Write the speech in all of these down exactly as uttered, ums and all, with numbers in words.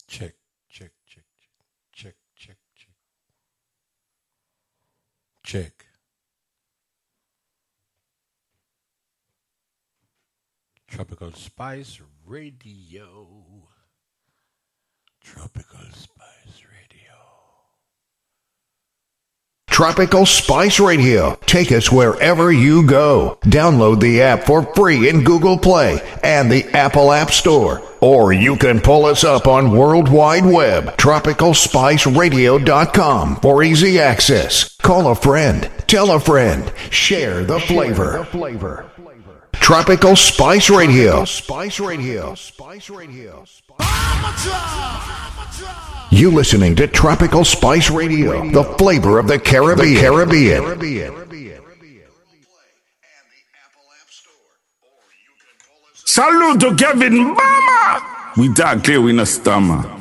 Check, check, check, check, check, check, check. Tropical Spice Radio. Tropical Spice Radio. Tropical Spice Radio. Take us wherever you go. Download the app for free in Google Play and the Apple App Store. Or you can pull us up on World Wide Web, tropical spice radio dot com for easy access. Call a friend, tell a friend, share the flavor. Tropical Spice Radio. Spice Radio. Spice Radio. You listening to Tropical Spice Radio, the flavor of the Caribbean. The Caribbean. Salute to Kevin Mama. We talk clear, we no stammer.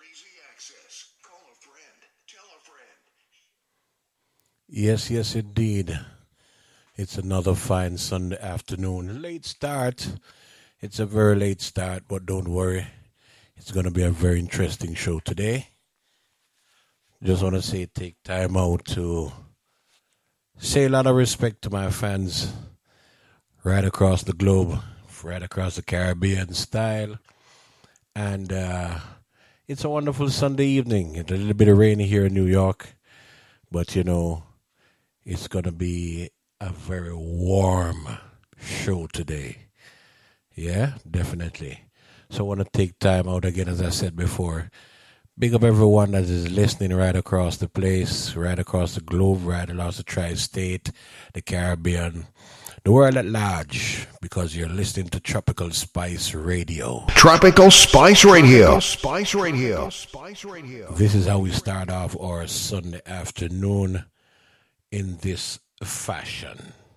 Yes, yes, indeed. It's another fine Sunday afternoon. Late start. It's a very late start, but don't worry. It's going to be a very interesting show today. Just want to say take time out to say a lot of respect to my fans right across the globe, right across the Caribbean style. And uh, it's a wonderful Sunday evening. It's a little bit of rainy here in New York, but you know, it's going to be a very warm show today. Yeah, definitely. So I want to take time out again, as I said before. Big up everyone that is listening right across the place, right across the globe, right across the tri-state, the Caribbean, the world at large, because you're listening to Tropical Spice Radio. Tropical Spice Radio. Spice Radio. Spice Radio. This is how we start off our Sunday afternoon in this fashion.